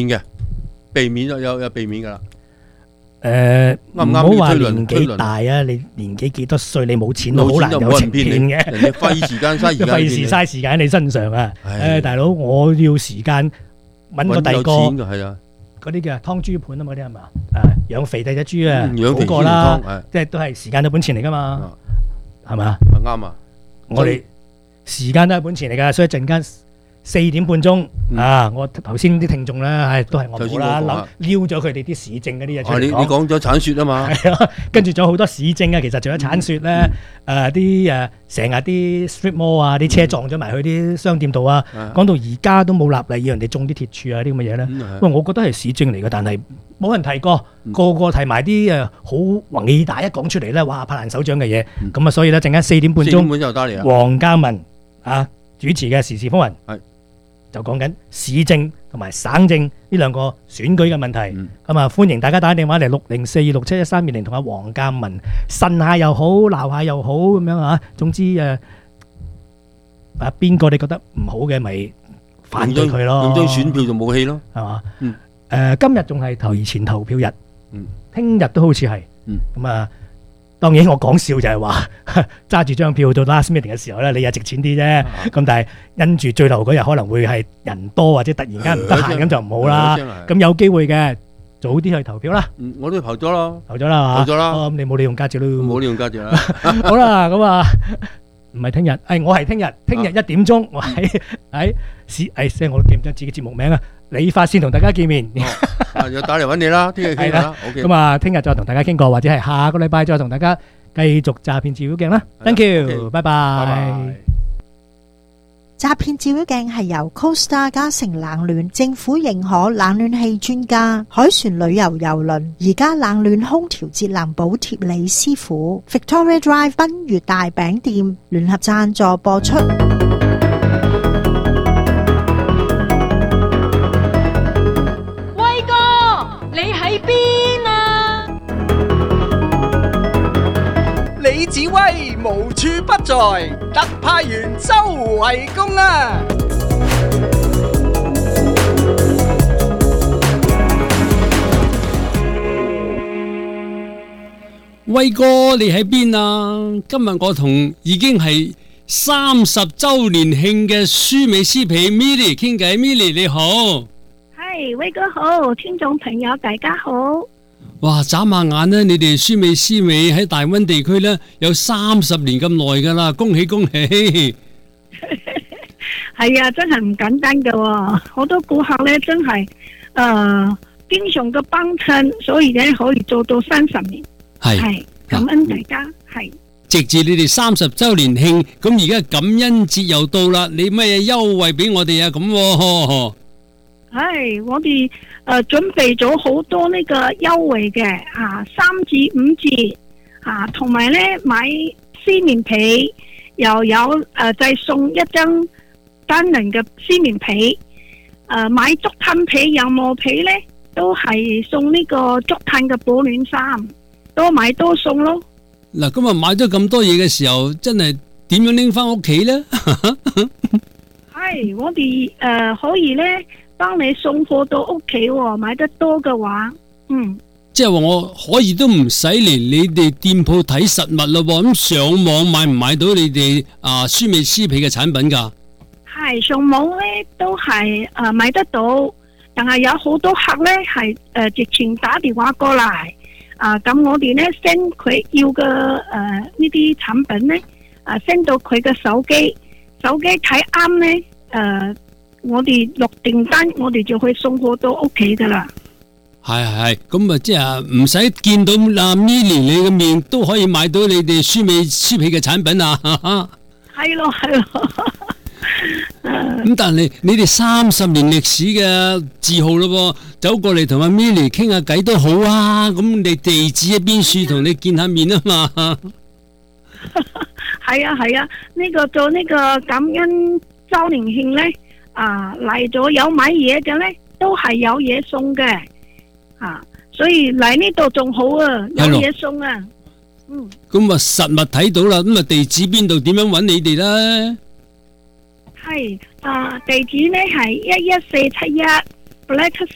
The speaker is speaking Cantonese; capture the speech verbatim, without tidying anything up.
嘅，避免有有有避免噶啦。 誒， 啱唔啱唔好話要推論年推論紀大啊，你年紀幾多歲，你冇錢都好難冇錢就冇有情人騙你， 騙嘅。 人哋費時間嘥時間費事騙你嘥時間喺你身上啊！ 唉誒，大佬，我要時間揾個第二個搵有錢嘅係啊， 嗰啲叫湯豬盤啊嘛，嗰啲係嘛？誒，養肥第隻豬啊， 嗯養肥好過啦豬唔湯， 即係都係時間都本錢嚟噶嘛， 啊係嘛？ 啱啊！ 我哋時間都係本錢嚟㗎，所以陣間四點半鐘啊，我頭先啲聽眾咧，係都係我冇啦， 頭先我講啊撩咗佢哋啲市政嗰啲嘢出哦，你你嚟講。 講咗鏟雪啊嘛， 係啊，跟住仲有好多市政啊，其實除咗鏟雪咧，誒啲誒成日啲 strip mall 啊，啲車撞咗埋去啲商店度啊， 啊講到而家都冇立例要人哋種啲鐵柱啊啲咁嘅嘢咧。 嗯係喂，我覺得係市政嚟嘅，但係冇人提過，個個提埋啲誒好偉大，一講出嚟咧，哇拍爛手掌嘅嘢。咁啊，所以咧陣間四點半四點鐘， 半就打嚟啊！ 黃嘉文啊主持嘅時事風雲係就講緊市政同埋省政呢兩個選舉嘅問題。 嗯咁啊，歡迎大家打電話嚟六零四二六七一三二零，同阿黃嘉文呻下又好，鬧下又好咁樣啊。總之誒啊，邊個你覺得唔好嘅，咪反對佢咯。 用張選票做武器咯， 係嘛？ 嗯誒，今日仲係提前投票日， 嗯聽日都好似係。 嗯咁啊，當然我講笑就係話揸住張票到 last meeting 嘅時候咧，你又值錢啲啫。咁但係因住最後嗰日可能會係人多或者突然間唔得閒，咁就唔好啦。咁有機會嘅，早啲去投票啦。 嗯我都投咗咯， 投咗啦嘛， 投咗啦哦咁你冇利用價值咯。 冇呢用價值啦。 好啦，咁啊，唔係聽日，誒我係聽日，聽日一點鐘，我喺喺市誒，即係我都記唔得自己節目名啊。理髮線同大家見面， 啊又打嚟揾你啦，聽日傾下啦。OK。 咁啊，聽日再同大家傾過，或者係下個禮拜再同大家繼續詐騙照妖鏡啦。Thank you，拜拜。 詐騙照妖鏡係由 Costa 嘉誠冷暖政府認可冷暖氣專家海船旅遊郵輪而家冷暖空調節能補貼李師傅 Victoria Drive 賓悅大餅店聯合贊助播出。 威哥，你喺邊啊？ 李子威無處不在，特派員周圍公啊！ 威哥，你喺邊啊？今日我同已經係三十周年慶嘅舒美詩皮 Milly 傾偈 ，Milly 你好。 係威哥好，聽眾朋友大家好。 哇！眨下眼呢，你哋舒美詩美喺大溫地區呢有三十年咁耐噶啦，恭喜恭喜！ 係啊，真係唔簡單噶喎，好多顧客呢真係誒經常嘅幫襯，所以呢可以做到三十年。 係係感恩大家，係。 直至你哋三十周年慶，咁而家感恩節又到啦，你咩優惠俾我哋啊？咁喎。 係我哋誒準備咗好多呢個優惠嘅啊，三至五折啊，同埋咧買絲棉被又有誒再送一張單人嘅絲棉被，誒買竹炭被羊毛被咧都係送呢個竹炭嘅保暖衫，多買多送咯。 嗱，今日買咗咁多嘢嘅時候，真係點樣拎翻屋企咧？ 係我哋誒、呃、可以咧。幫你送貨到屋企喎，買得多嘅話，嗯， 即係話我可以都唔使嚟你哋店鋪睇實物咯，咁上網買唔買到你哋啊舒美詩皮嘅產品噶？ 係上網咧都係誒、呃、買得到，但係有好多客咧係誒直情打電話過嚟，啊、呃、咁我哋咧 send 佢要嘅誒呢啲產品咧，啊 send 到佢嘅手機，手機睇啱咧誒。呃我哋落訂單，我哋就去送貨到屋企噶啦。 係係係，咁啊即係唔使見到阿 Milly 你嘅面都可以買到你哋舒美詩皮嘅產品啊！ 係咯係咯。 咁但係你哋三十年歷史嘅字號咯，走過嚟同阿 Milly 傾下偈都好啊！咁你地址喺邊處同你見下面啊嘛？ 係啊係啊，呢個做呢個感恩周年慶咧。啊嚟咗有買嘢嘅咧，都係有嘢送嘅，啊，所以嚟呢度仲好啊，有嘢送啊，嗯。 咁啊實物睇到啦，咁啊地址邊度點樣揾你哋咧？ 係啊，地址咧係一一四七一 Black